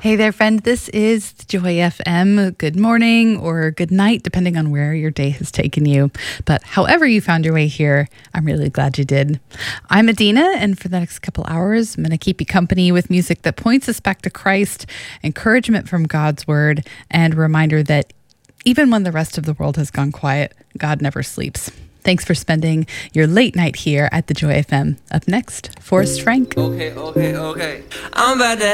Hey there, friend. This is Joy FM. Good morning or good night, depending on where your day has taken you. But however you found your way here, I'm really glad you did. I'm Adina, and for the next couple hours, I'm going to keep you company with music that points us back to Christ, encouragement from God's word, and a reminder that even when the rest of the world has gone quiet, God never sleeps. Thanks for spending your late night here at the Joy FM. Up next, Forrest Frank. Okay. I'm about to